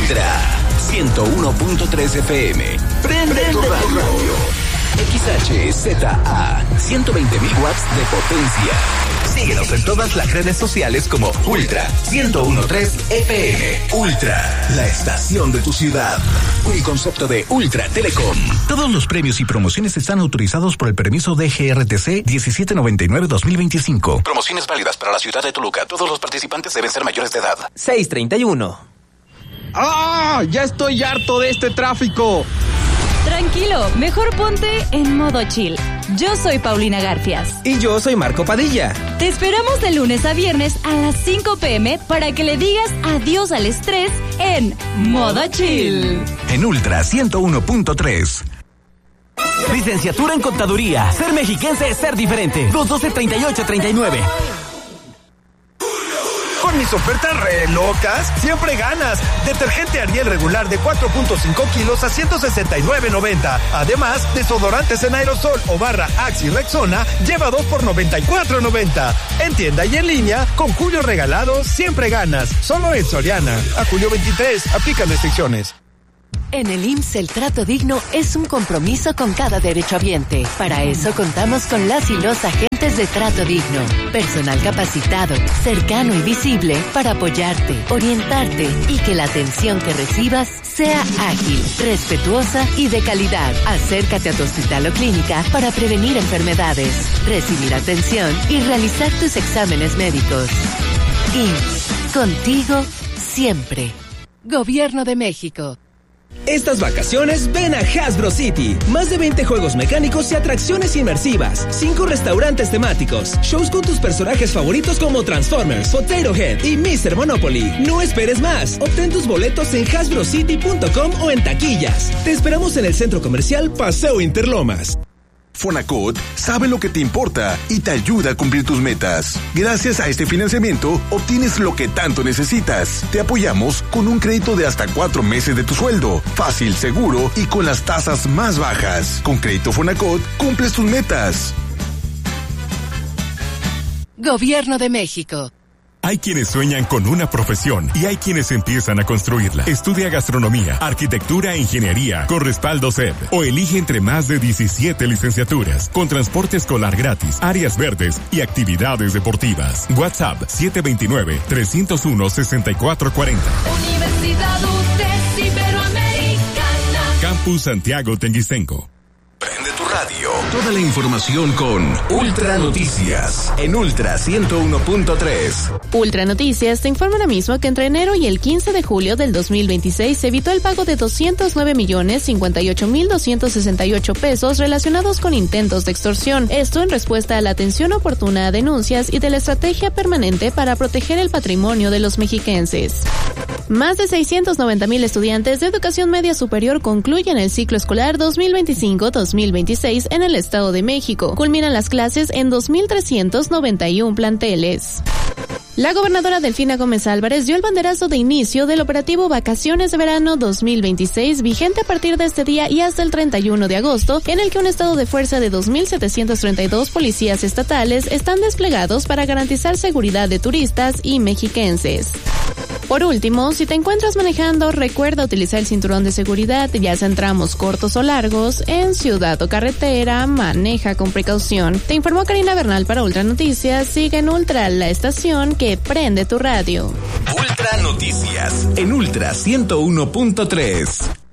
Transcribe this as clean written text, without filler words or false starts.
Ultra 101.3 FM. Prende tu radio. XHZA 120.000 watts de potencia. Síguenos en todas las redes sociales como Ultra 101.3 FM. Ultra, la estación de tu ciudad. Un concepto de Ultra Telecom. Todos los premios y promociones están autorizados por el permiso de GRTC 1799-2025. Promociones válidas para la ciudad de Toluca. Todos los participantes deben ser mayores de edad. 631. ¡Ah! ¡Ya estoy harto de este tráfico! Tranquilo, mejor ponte en modo chill. Yo soy Paulina Garfias. Y yo soy Marco Padilla. Te esperamos de lunes a viernes a las 5 p.m. para que le digas adiós al estrés en modo chill. En Ultra 101.3. Licenciatura en Contaduría. Ser mexiquense es ser diferente. 212-3839. Con mis ofertas re locas, siempre ganas. Detergente Ariel regular de 4.5 kilos a $169.90. Además, desodorantes en aerosol o barra Axe y Rexona, lleva 2 por $94.90. En tienda y en línea, con Julio regalado, siempre ganas. Solo en Soriana. A julio 23, aplican restricciones. En el IMSS el trato digno es un compromiso con cada derechohabiente. Para eso contamos con las y los agentes de trato digno. Personal capacitado, cercano y visible para apoyarte, orientarte y que la atención que recibas sea ágil, respetuosa y de calidad. Acércate a tu hospital o clínica para prevenir enfermedades, recibir atención y realizar tus exámenes médicos. IMSS, contigo siempre. Gobierno de México. Estas vacaciones ven a Hasbro City. Más de 20 juegos mecánicos y atracciones inmersivas. 5 restaurantes temáticos. Shows con tus personajes favoritos como Transformers, Potato Head y Mr. Monopoly. No esperes más. Obtén tus boletos en hasbrocity.com o en taquillas. Te esperamos en el Centro Comercial Paseo Interlomas. Fonacot sabe lo que te importa y te ayuda a cumplir tus metas. Gracias a este financiamiento, obtienes lo que tanto necesitas. Te apoyamos con un crédito de hasta 4 meses de tu sueldo. Fácil, seguro y con las tasas más bajas. Con Crédito Fonacot, cumples tus metas. Gobierno de México. Hay quienes sueñan con una profesión y hay quienes empiezan a construirla. Estudia gastronomía, arquitectura e ingeniería con respaldo SED o elige entre más de 17 licenciaturas con transporte escolar gratis, áreas verdes y actividades deportivas. WhatsApp 729-301-6440. Universidad UTES Iberoamericana. Campus Santiago Tenguistenco. Prende tu radio. Toda la información con Ultra Noticias en Ultra 101.3. Ultra Noticias te informa ahora mismo que entre enero y el 15 de julio del 2026 se evitó el pago de 209,058,268 pesos relacionados con intentos de extorsión. Esto en respuesta a la atención oportuna a denuncias y de la estrategia permanente para proteger el patrimonio de los mexiquenses. Más de 690,000 estudiantes de educación media superior concluyen el ciclo escolar 2025-2026 en el Estado de México. Culminan las clases en 2,391 planteles. La gobernadora Delfina Gómez Álvarez dio el banderazo de inicio del operativo Vacaciones de Verano 2026, vigente a partir de este día y hasta el 31 de agosto, en el que un estado de fuerza de 2,732 policías estatales están desplegados para garantizar seguridad de turistas y mexiquenses. Por último, si te encuentras manejando, recuerda utilizar el cinturón de seguridad, ya sea en tramos cortos o largos, en ciudad o carretera, maneja con precaución. Te informó Karina Bernal para Ultra Noticias. Sigue en Ultra, la estación que prende tu radio. Ultra Noticias en Ultra 101.3.